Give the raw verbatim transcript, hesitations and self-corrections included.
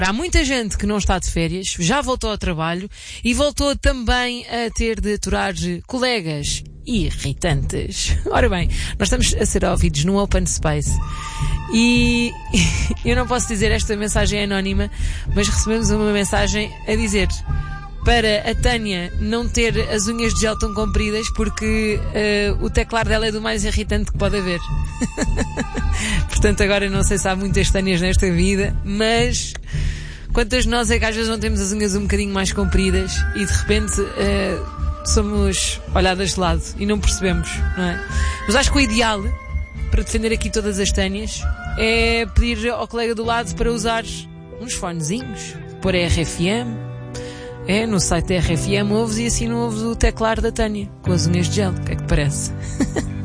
Há muita gente que não está de férias, já voltou ao trabalho e voltou também a ter de aturar colegas irritantes. Ora bem, nós estamos a ser ouvidos num open space e eu não posso dizer esta mensagem é anónima, mas recebemos uma mensagem a dizer para a Tânia não ter as unhas de gel tão compridas porque uh, o teclado dela é do mais irritante que pode haver. Portanto, agora não sei se há muitas Tânias nesta vida, mas quantas de nós é que às vezes não temos as unhas um bocadinho mais compridas e de repente uh, somos olhadas de lado e não percebemos, não é? Mas acho que o ideal para defender aqui todas as Tânias é pedir ao colega do lado para usar uns fonezinhos, pôr a R F M. É, no site da R F M ouves e assim não ouves o teclado da Tânia com as unhas de gel. O que é que te parece?